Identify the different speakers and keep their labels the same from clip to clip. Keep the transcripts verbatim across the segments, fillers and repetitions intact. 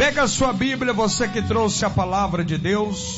Speaker 1: Pega a sua Bíblia, você que trouxe a palavra de Deus.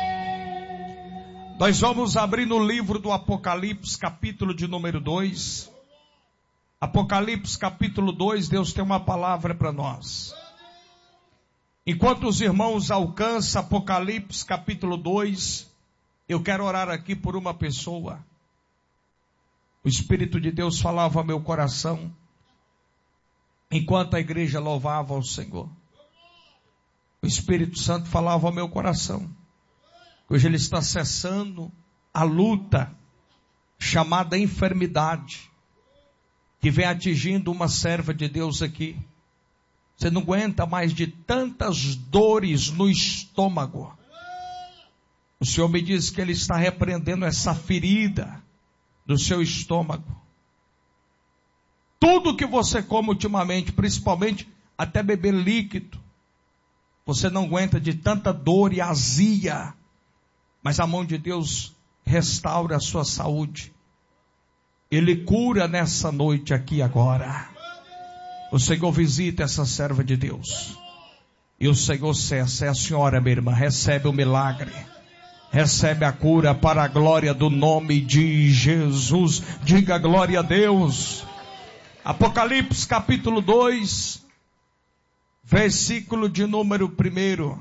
Speaker 1: Nós vamos abrir no livro do Apocalipse, capítulo de número dois. Apocalipse, capítulo dois, Deus tem uma palavra para nós. Enquanto os irmãos alcançam Apocalipse, capítulo dois, eu quero orar aqui por uma pessoa. O Espírito de Deus falava ao meu coração, enquanto a igreja louvava ao Senhor. O Espírito Santo falava ao meu coração. Hoje ele está cessando a luta chamada enfermidade, que vem atingindo uma serva de Deus aqui. Você não aguenta mais de tantas dores no estômago. O Senhor me diz que ele está repreendendo essa ferida do seu estômago. Tudo que você come ultimamente, principalmente até beber líquido, você não aguenta de tanta dor e azia. Mas a mão de Deus restaura a sua saúde. Ele cura nessa noite aqui agora. O Senhor visita essa serva de Deus. E o Senhor cessa. É a senhora, minha irmã. Recebe o milagre. Recebe a cura para a glória do nome de Jesus. Diga glória a Deus. Apocalipse capítulo dois. Versículo de número um.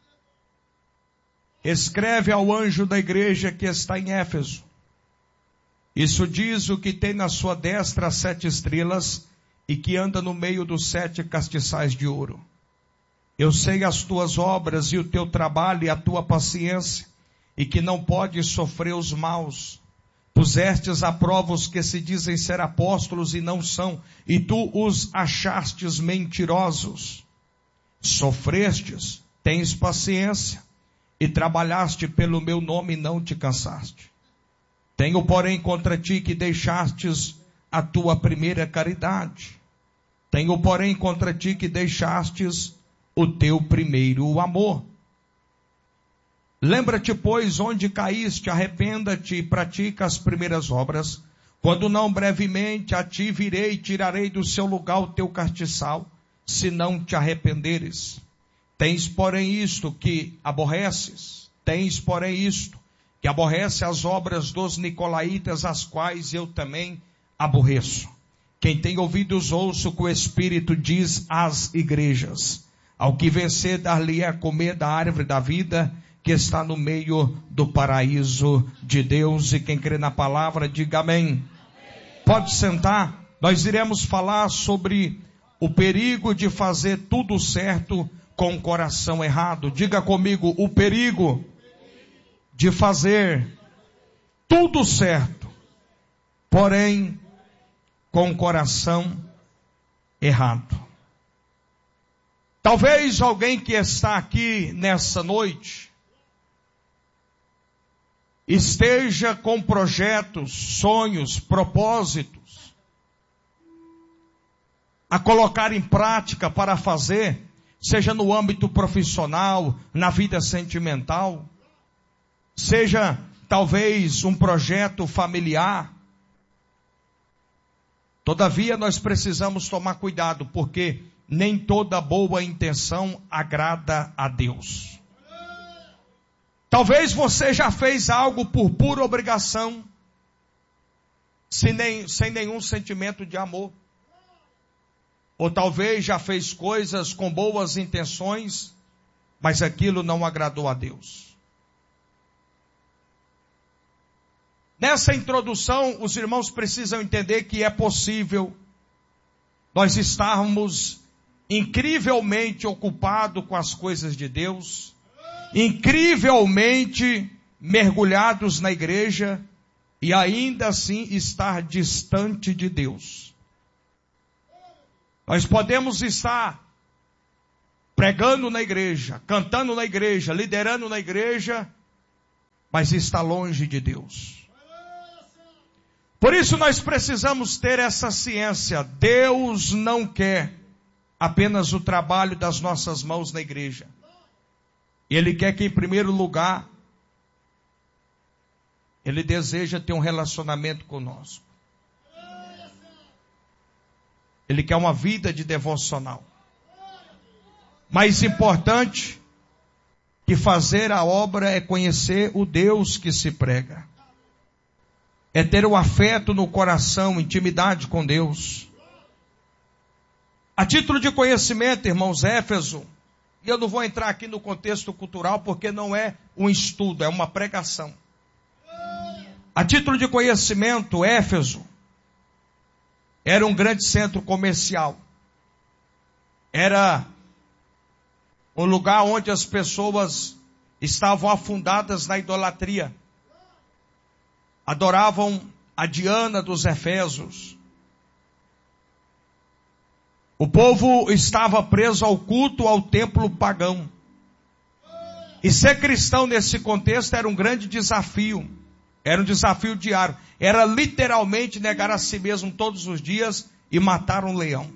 Speaker 1: Escreve ao anjo da igreja que está em Éfeso. Isso diz o que tem na sua destra as sete estrelas e que anda no meio dos sete castiçais de ouro. Eu sei as tuas obras e o teu trabalho e a tua paciência, e que não podes sofrer os maus. Pusestes à prova os que se dizem ser apóstolos e não são, e tu os achastes mentirosos. Sofrestes, tens paciência, e trabalhaste pelo meu nome e não te cansaste. Tenho, porém, contra ti que deixastes a tua primeira caridade. Tenho, porém, contra ti que deixastes o teu primeiro amor. Lembra-te, pois, onde caíste, arrependa-te e pratica as primeiras obras. Quando não, brevemente a ti virei e tirarei do seu lugar o teu castiçal, se não te arrependeres. Tens, porém, isto que aborreces. Tens, porém, isto que aborrece as obras dos nicolaítas, as quais eu também aborreço. Quem tem ouvidos, ouça o que o Espírito diz às igrejas. Ao que vencer, dar-lhe a comer da árvore da vida, que está no meio do paraíso de Deus. E quem crê na palavra, diga amém. Amém. Pode sentar. Nós iremos falar sobre o perigo de fazer tudo certo com o coração errado. Diga comigo, o perigo de fazer tudo certo, porém com o coração errado. Talvez alguém que está aqui nessa noite esteja com projetos, sonhos, propósitos a colocar em prática para fazer, seja no âmbito profissional, na vida sentimental, seja talvez um projeto familiar. Todavia nós precisamos tomar cuidado, porque nem toda boa intenção agrada a Deus. Talvez você já fez algo por pura obrigação, sem, nem, sem nenhum sentimento de amor. Ou talvez já fez coisas com boas intenções, mas aquilo não agradou a Deus. Nessa introdução, os irmãos precisam entender que é possível nós estarmos incrivelmente ocupados com as coisas de Deus, incrivelmente mergulhados na igreja, e ainda assim estar distante de Deus. Nós podemos estar pregando na igreja, cantando na igreja, liderando na igreja, mas está longe de Deus. Por isso nós precisamos ter essa ciência. Deus não quer apenas o trabalho das nossas mãos na igreja. Ele quer que, em primeiro lugar, Ele deseja ter um relacionamento conosco. Ele quer uma vida de devocional. Mais importante que fazer a obra é conhecer o Deus que se prega. É ter o afeto no coração, intimidade com Deus. A título de conhecimento, irmãos, Éfeso, e eu não vou entrar aqui no contexto cultural porque não é um estudo, é uma pregação. A título de conhecimento, Éfeso era um grande centro comercial. Era um lugar onde as pessoas estavam afundadas na idolatria. Adoravam a Diana dos Efésios. O povo estava preso ao culto ao templo pagão. E ser cristão nesse contexto era um grande desafio. Era um desafio diário. Era literalmente negar a si mesmo todos os dias e matar um leão.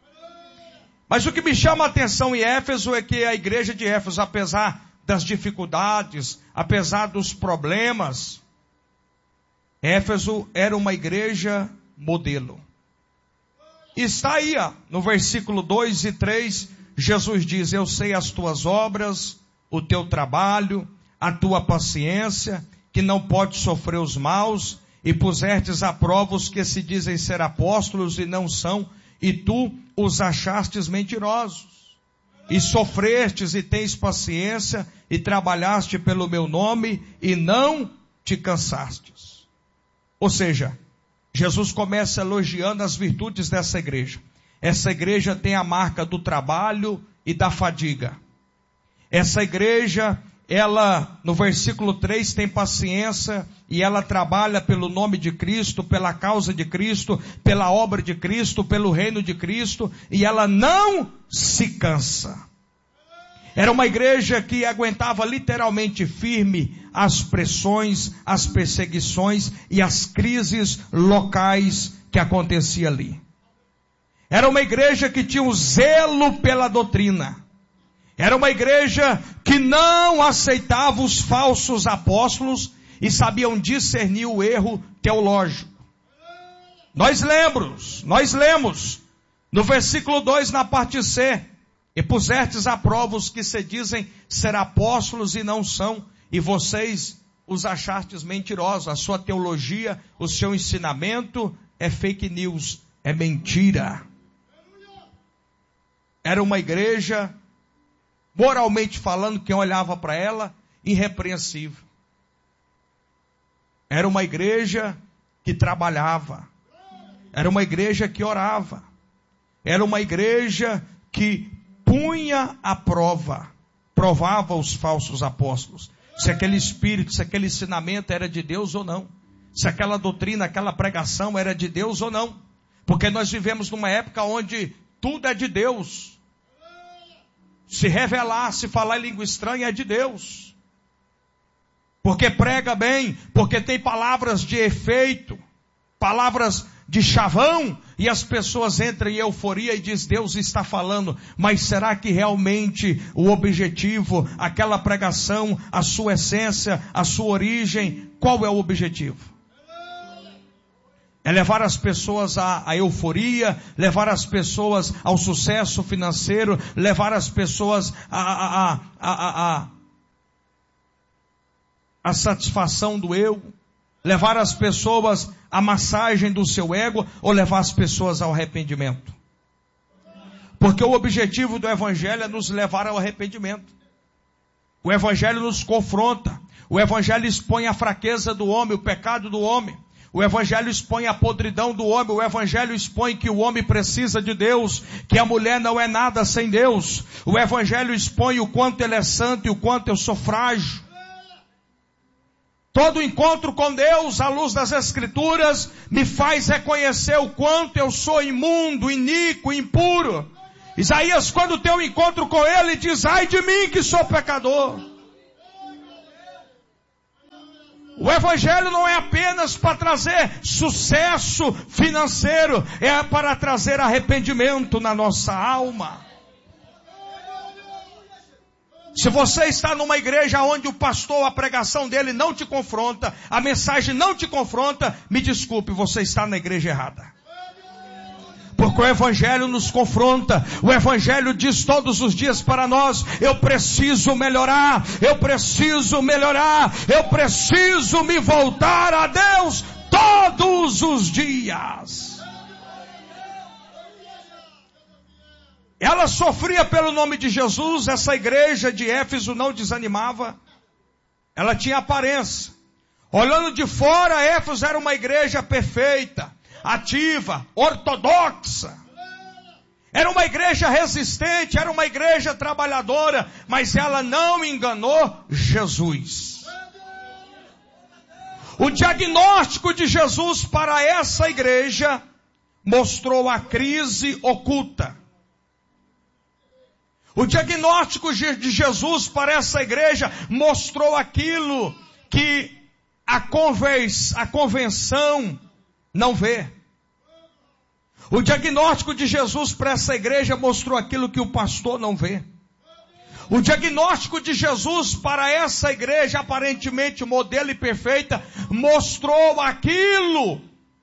Speaker 1: Mas o que me chama a atenção em Éfeso é que a igreja de Éfeso, apesar das dificuldades, apesar dos problemas, Éfeso era uma igreja modelo. E está aí, ó, no versículo dois e três, Jesus diz: eu sei as tuas obras, o teu trabalho, a tua paciência, que não pode sofrer os maus, e pusertes à prova os que se dizem ser apóstolos e não são, e tu os achastes mentirosos. E sofrestes e tens paciência, e trabalhaste pelo meu nome, e não te cansastes. Ou seja, Jesus começa elogiando as virtudes dessa igreja. Essa igreja tem a marca do trabalho e da fadiga. Essa igreja, ela, no versículo três, tem paciência e ela trabalha pelo nome de Cristo, pela causa de Cristo, pela obra de Cristo, pelo reino de Cristo, e ela não se cansa. Era uma igreja que aguentava literalmente firme as pressões, as perseguições e as crises locais que aconteciam ali. Era uma igreja que tinha um zelo pela doutrina. Era uma igreja que não aceitava os falsos apóstolos e sabiam discernir o erro teológico. Nós lemos, nós lemos no versículo dois, na parte C: e pusertes à prova os que se dizem ser apóstolos e não são, e vocês os achastes mentirosos. A sua teologia, o seu ensinamento é fake news, é mentira. Era uma igreja, moralmente falando, quem olhava para ela, irrepreensível. Era uma igreja que trabalhava. Era uma igreja que orava. Era uma igreja que punha à prova, provava os falsos apóstolos, se aquele espírito, se aquele ensinamento era de Deus ou não, se aquela doutrina, aquela pregação era de Deus ou não, porque nós vivemos numa época onde tudo é de Deus. Se revelar, se falar em língua estranha é de Deus, porque prega bem, porque tem palavras de efeito, palavras de chavão, e as pessoas entram em euforia e dizem: Deus está falando. Mas será que realmente o objetivo, aquela pregação, a sua essência, a sua origem, qual é o objetivo? É levar as pessoas à, à euforia, levar as pessoas ao sucesso financeiro, levar as pessoas à, à, à, à, à, à satisfação do eu, levar as pessoas à massagem do seu ego, ou levar as pessoas ao arrependimento? Porque o objetivo do evangelho é nos levar ao arrependimento. O evangelho nos confronta. O evangelho expõe a fraqueza do homem, o pecado do homem. O evangelho expõe a podridão do homem. O evangelho expõe que o homem precisa de Deus, que a mulher não é nada sem Deus. O evangelho expõe o quanto ele é santo e o quanto eu sou frágil. Todo encontro com Deus, à luz das Escrituras, me faz reconhecer o quanto eu sou imundo, iníquo, impuro. Isaías, quando tem um encontro com Ele, diz: ai de mim que sou pecador. O Evangelho não é apenas para trazer sucesso financeiro, é para trazer arrependimento na nossa alma. Se você está numa igreja onde o pastor, a pregação dele não te confronta, a mensagem não te confronta, me desculpe, você está na igreja errada. Porque o Evangelho nos confronta. O Evangelho diz todos os dias para nós: eu preciso melhorar, eu preciso melhorar, eu preciso me voltar a Deus todos os dias. Ela sofria pelo nome de Jesus. Essa igreja de Éfeso não desanimava. Ela tinha aparência. Olhando de fora, Éfeso era uma igreja perfeita, ativa, ortodoxa. Era uma igreja resistente, era uma igreja trabalhadora, mas ela não enganou Jesus. O diagnóstico de Jesus para essa igreja mostrou a crise oculta. O diagnóstico de Jesus para essa igreja mostrou aquilo que a, convers, a convenção não vê. O diagnóstico de Jesus para essa igreja mostrou aquilo que o pastor não vê. O diagnóstico de Jesus para essa igreja, aparentemente modelo e perfeita, mostrou aquilo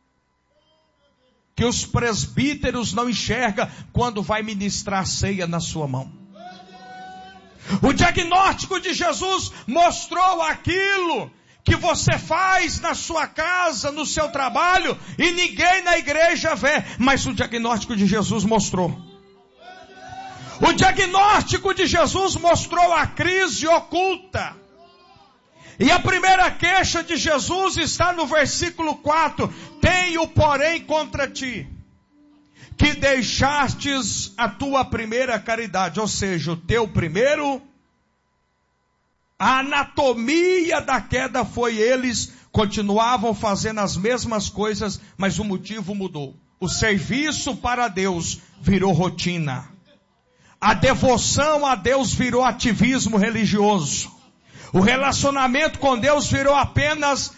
Speaker 1: que os presbíteros não enxergam quando vai ministrar ceia na sua mão. O diagnóstico de Jesus mostrou aquilo que você faz na sua casa, no seu trabalho, e ninguém na igreja vê, mas o diagnóstico de Jesus mostrou. O diagnóstico de Jesus mostrou a crise oculta. E a primeira queixa de Jesus está no versículo quatro. Tenho, porém, contra ti, que deixastes a tua primeira caridade. Ou seja, o teu primeiro, a anatomia da queda foi eles continuavam fazendo as mesmas coisas, mas o motivo mudou. O serviço para Deus virou rotina. A devoção a Deus virou ativismo religioso. O relacionamento com Deus virou apenas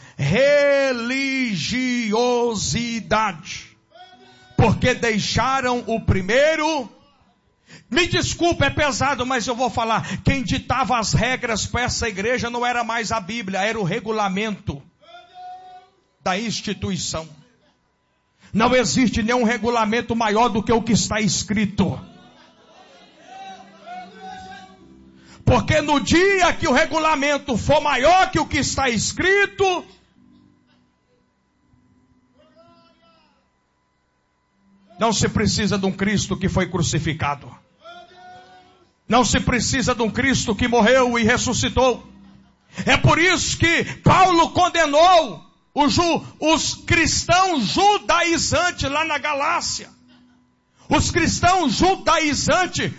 Speaker 1: religiosidade. Porque deixaram o primeiro. Me desculpe, é pesado, mas eu vou falar. Quem ditava as regras para essa igreja não era mais a Bíblia, era o regulamento da instituição. Não existe nenhum regulamento maior do que o que está escrito. Porque no dia que o regulamento for maior que o que está escrito, não se precisa de um Cristo que foi crucificado. Não se precisa de um Cristo que morreu e ressuscitou. É por isso que Paulo condenou os, ju, os cristãos judaizantes lá na Galácia. Os cristãos judaizantes,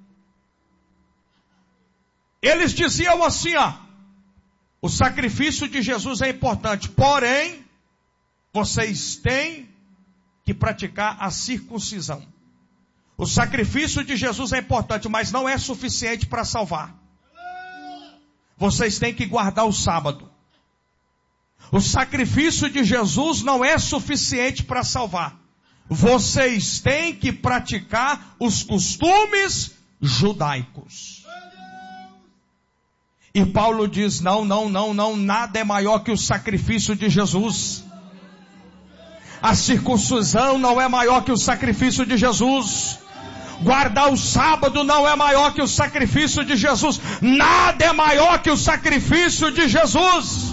Speaker 1: eles diziam assim, ó, o sacrifício de Jesus é importante, porém, vocês têm que praticar a circuncisão. O sacrifício de Jesus é importante, mas não é suficiente para salvar. Vocês têm que guardar o sábado. O sacrifício de Jesus não é suficiente para salvar. Vocês têm que praticar os costumes judaicos. E Paulo diz, não, não, não, não, nada é maior que o sacrifício de Jesus. A circuncisão não é maior que o sacrifício de Jesus. Guardar o sábado não é maior que o sacrifício de Jesus. Nada é maior que o sacrifício de Jesus.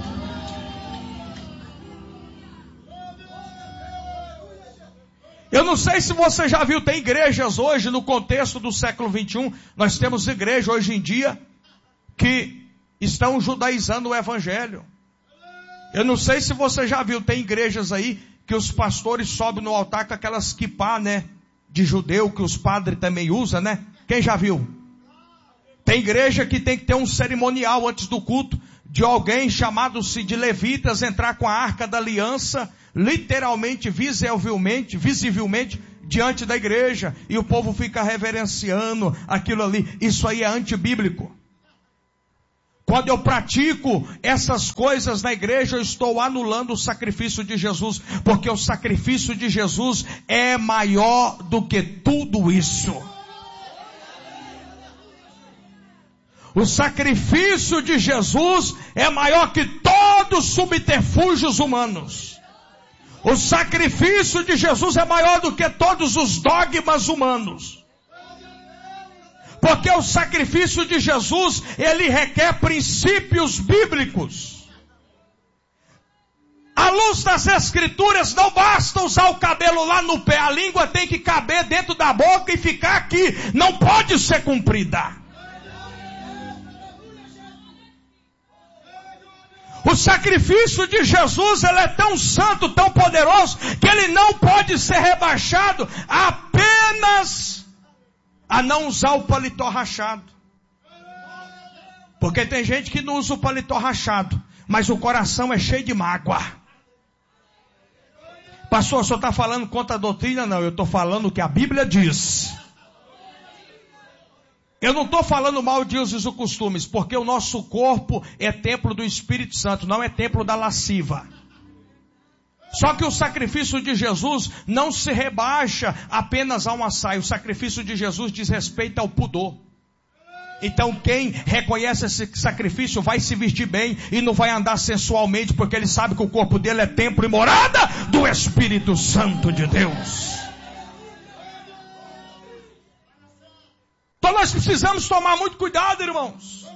Speaker 1: Eu não sei se você já viu, tem igrejas hoje no contexto do século vinte e um. Nós temos igrejas hoje em dia que estão judaizando o evangelho. Eu não sei se você já viu, tem igrejas aí que os pastores sobem no altar com aquelas kippá, né? De judeu, que os padres também usam, né? Quem já viu? Tem igreja que tem que ter um cerimonial antes do culto, de alguém chamado-se de levitas entrar com a arca da aliança, literalmente, visivelmente, visivelmente, diante da igreja. E o povo fica reverenciando aquilo ali. Isso aí é antibíblico. Quando eu pratico essas coisas na igreja, eu estou anulando o sacrifício de Jesus, porque o sacrifício de Jesus é maior do que tudo isso. O sacrifício de Jesus é maior que todos os subterfúgios humanos. O sacrifício de Jesus é maior do que todos os dogmas humanos. Porque o sacrifício de Jesus, ele requer princípios bíblicos. À luz das Escrituras, não basta usar o cabelo lá no pé. A língua tem que caber dentro da boca e ficar aqui. Não pode ser cumprida. O sacrifício de Jesus, ele é tão santo, tão poderoso, que ele não pode ser rebaixado apenas a não usar o paletó rachado. Porque tem gente que não usa o paletó rachado, mas o coração é cheio de mágoa. Pastor, o senhor está falando contra a doutrina? Não, eu estou falando o que a Bíblia diz. Eu não estou falando mal de usos e costumes, porque o nosso corpo é templo do Espírito Santo, não é templo da lasciva. Só que o sacrifício de Jesus não se rebaixa apenas a uma saia. O sacrifício de Jesus diz respeito ao pudor. Então quem reconhece esse sacrifício vai se vestir bem e não vai andar sensualmente, porque ele sabe que o corpo dele é templo e morada do Espírito Santo de Deus. Então nós precisamos tomar muito cuidado, irmãos.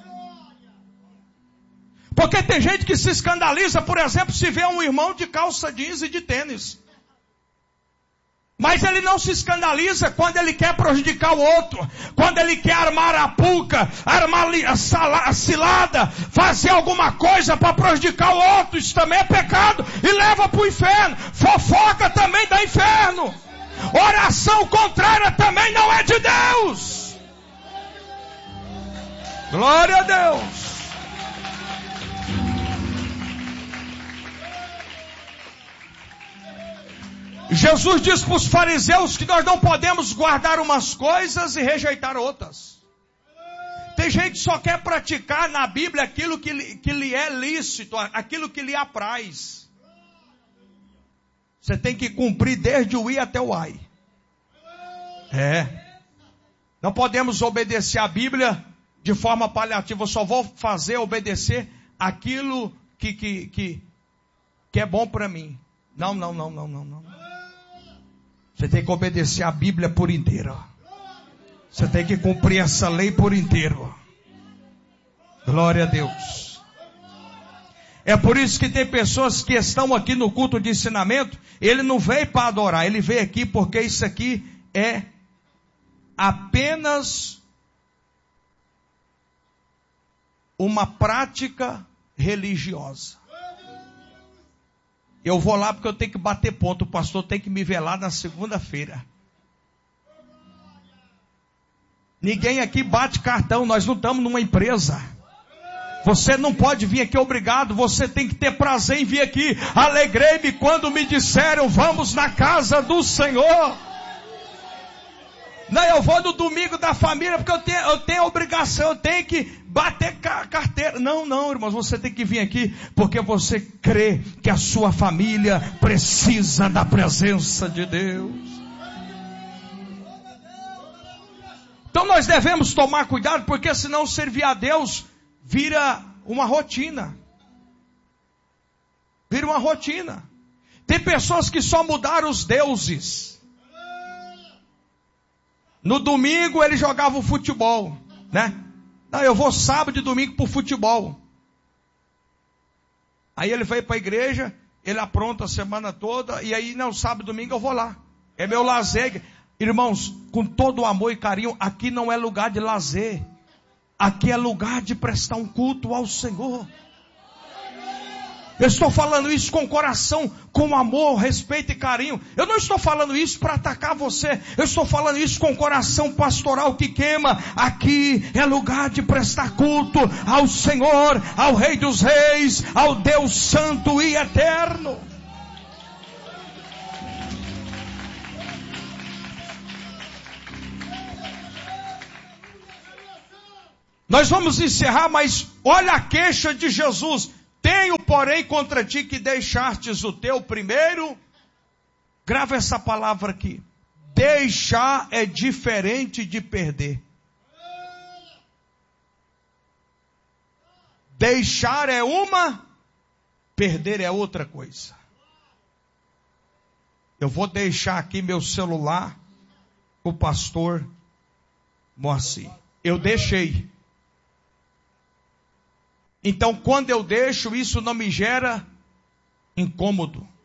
Speaker 1: Porque tem gente que se escandaliza, por exemplo, se vê um irmão de calça jeans e de tênis. Mas ele não se escandaliza quando ele quer prejudicar o outro. Quando ele quer armar a puca, armar a cilada, fazer alguma coisa para prejudicar o outro. Isso também é pecado e leva para o inferno. Fofoca também dá inferno. Oração contrária também não é de Deus. Glória a Deus. Jesus diz para os fariseus que nós não podemos guardar umas coisas e rejeitar outras. Tem gente que só quer praticar na Bíblia aquilo que, que lhe é lícito, aquilo que lhe apraz. Você tem que cumprir desde o I até o Ai. É. Não podemos obedecer a Bíblia de forma paliativa. Eu só vou fazer, obedecer aquilo que, que, que, que é bom para mim. Não, não, não, não, não, não. Você tem que obedecer a Bíblia por inteiro. Você tem que cumprir essa lei por inteiro. Glória a Deus. É por isso que tem pessoas que estão aqui no culto de ensinamento. Ele não veio para adorar, ele veio aqui porque isso aqui é apenas uma prática religiosa. Eu vou lá porque eu tenho que bater ponto. O pastor tem que me ver lá na segunda-feira. Ninguém aqui bate cartão. Nós não estamos numa empresa. Você não pode vir aqui obrigado. Você tem que ter prazer em vir aqui. Alegrei-me quando me disseram: vamos na casa do Senhor. Não, eu vou no domingo da família porque eu tenho, eu tenho a obrigação, eu tenho que bater carteira. Não, não, irmãos, você tem que vir aqui porque você crê que a sua família precisa da presença de Deus. Então nós devemos tomar cuidado, porque senão servir a Deus vira uma rotina. Vira uma rotina. Tem pessoas que só mudaram os deuses. No domingo ele jogava o futebol, né? Não, eu vou sábado e domingo pro futebol. Aí ele veio para a igreja, ele apronta a semana toda, e aí não, sábado e domingo eu vou lá. É meu lazer. Irmãos, com todo o amor e carinho, aqui não é lugar de lazer. Aqui é lugar de prestar um culto ao Senhor. Eu estou falando isso com coração, com amor, respeito e carinho. Eu não estou falando isso para atacar você. Eu estou falando isso com coração pastoral que queima. Aqui é lugar de prestar culto ao Senhor, ao Rei dos Reis, ao Deus Santo e Eterno. Nós vamos encerrar, mas olha a queixa de Jesus. Tenho, porém, contra ti que deixastes o teu primeiro. Grava essa palavra aqui. Deixar é diferente de perder. Deixar é uma, perder é outra coisa. eu vou deixar aqui meu celular com o pastor Moacir. Eu deixei. Então, quando eu deixo, isso não me gera incômodo.